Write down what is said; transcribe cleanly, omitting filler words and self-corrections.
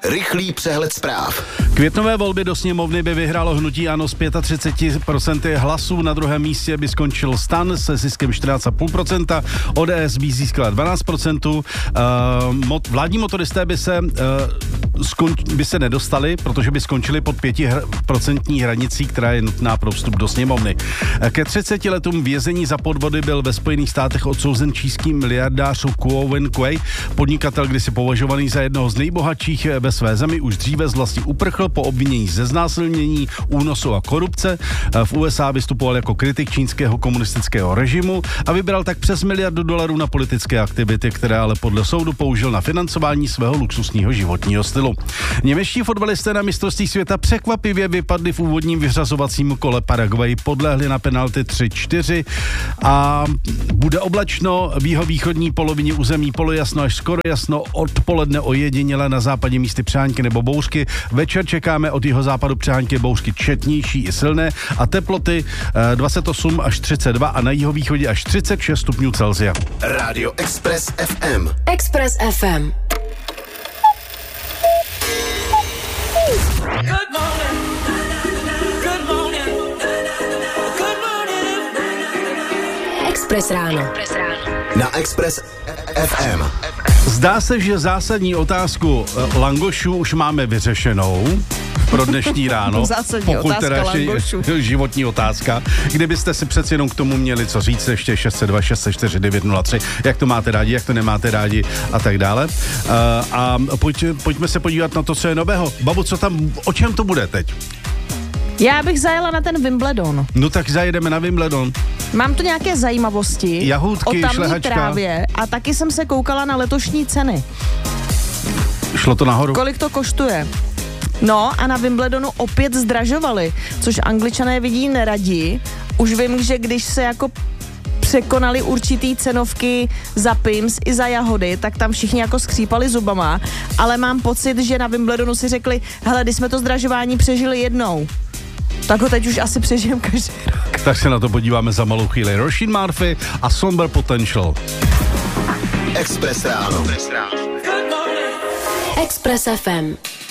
Rychlý přehled zpráv. Květnové volby do sněmovny by vyhrálo hnutí ANO s 35% hlasů, na druhém místě by skončil STAN se ziskem 14,5%, ODS by získala 12%, vládní motoristé by se nedostali, protože by skončili pod 5% hranicí, která je nutná pro vstup do sněmovny. Ke 30 letům vězení za podvody byl ve Spojených státech odsouzen čínský miliardář Kuo Wen-kuei. Podnikatel, kdysi považovaný za jednoho z nejbohatších ve své zemi, už dříve z vlasti uprchl po obvinění ze znásilnění, únosu a korupce. V USA vystupoval jako kritik čínského komunistického režimu a vybral tak přes $1 miliard na politické aktivity, které ale podle soudu použil na financování svého luxusního životního stylu. Němečtí fotbalisté na mistrovství světa překvapivě vypadli v úvodním vyřazovacím kole. Paraguay podlehli na penalty 3-4 a bude oblačno v jihovýchodní polovině území polojasno až skoro jasno, odpoledne ojediněle na západě místy přehánky nebo bouřky. Večer čekáme od jihozápadu přehánky bouřky četnější i silné a teploty 28 až 32 a na jihovýchodě až 36 stupňů Celsia. Radio Express FM. Express FM. Express ráno. Na Express FM. Zdá se, že zásadní otázku langošů už máme vyřešenou pro dnešní ráno. Zásadní pokud otázka teda langošů. Životní otázka. Kdybyste si přeci jenom k tomu měli co říct, ještě 602 604 903, jak to máte rádi, jak to nemáte rádi a tak dále. A pojďme se podívat na to, co je nového. Babu, o čem to bude teď? Já bych zajela na ten Wimbledon. No tak zajedeme na Wimbledon. Mám tu nějaké zajímavosti Jahůdky, o tamní šlehačka. trávě a taky jsem se koukala na letošní ceny. Šlo to nahoru? Kolik to koštuje? No a na Wimbledonu opět zdražovali, což Angličané vidí neradi. Už vím, že když se jako překonali určitý cenovky za Pims i za jahody, tak tam všichni jako skřípali zubama, ale mám pocit, že na Wimbledonu si řekli, hele, když jsme to zdražování přežili jednou, tak ho teď už asi přežijem každý rok. Tak se na to podíváme za malou chvíli. Roisin Murphy a Somber Potential. Express ráno. Express FM.